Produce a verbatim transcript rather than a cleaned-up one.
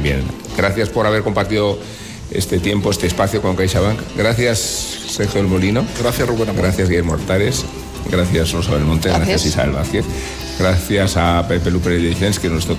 también. Gracias por haber compartido este tiempo, este espacio con CaixaBank. Gracias, Sergio del Molino. Gracias, Rubén Amor. Gracias, Guillermo Hortares. Gracias, Rosa Belmonte. Gracias, Gracias. Isabel Vázquez. Gracias a Pepe Luper y Licens, que es nuestro